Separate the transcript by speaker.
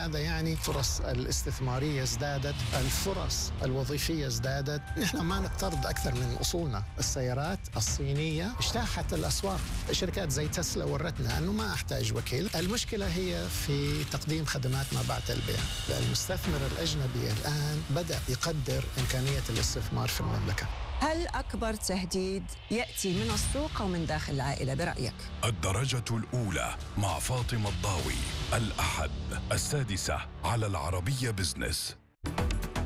Speaker 1: هذا يعني فرص الاستثمارية ازدادت، الفرص الوظيفية ازدادت. نحن ما نقترض أكثر من أصولنا. السيارات الصينية اجتاحت الأسواق، شركات زي تسلا ورتنا أنه ما أحتاج وكيل. المشكلة هي في تقديم خدمات ما بعد البيع. المستثمر الأجنبي الآن بدأ يقدر إمكانية الاستثمار في المملكة.
Speaker 2: هل أكبر تهديد يأتي من السوق أو من داخل العائلة برأيك؟
Speaker 3: الدرجة الأولى مع فاطمة الضاوي، الأحد 6:00 على العربية بزنس.